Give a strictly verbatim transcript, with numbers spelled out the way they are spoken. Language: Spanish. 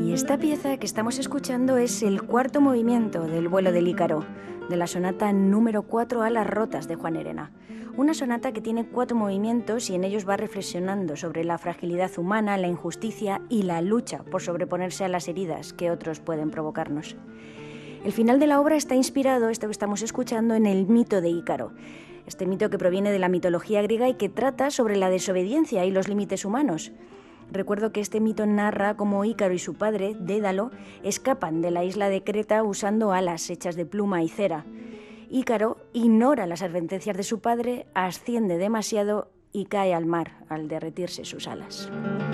Y esta pieza que estamos escuchando es el cuarto movimiento del vuelo del Ícaro, de la sonata número cuatro Alas rotas de Juan Erena. Una sonata que tiene cuatro movimientos y en ellos va reflexionando sobre la fragilidad humana, la injusticia y la lucha por sobreponerse a las heridas que otros pueden provocarnos. El final de la obra está inspirado, esto que estamos escuchando, en el mito de Ícaro. Este mito que proviene de la mitología griega y que trata sobre la desobediencia y los límites humanos. Recuerdo que este mito narra cómo Ícaro y su padre, Dédalo, escapan de la isla de Creta usando alas hechas de pluma y cera. Ícaro ignora las advertencias de su padre, asciende demasiado y cae al mar al derretirse sus alas.